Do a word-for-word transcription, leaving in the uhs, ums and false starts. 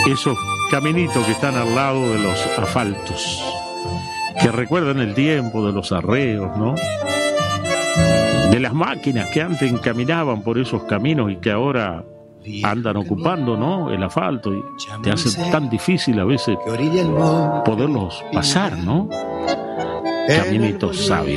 esos caminitos que están al lado de los asfaltos, que recuerdan el tiempo de los arreos, ¿no? De las máquinas que antes caminaban por esos caminos y que ahora andan ocupando, ¿no?, el asfalto, y te hace tan difícil a veces poderlos pasar, ¿no? Caminitos sabios.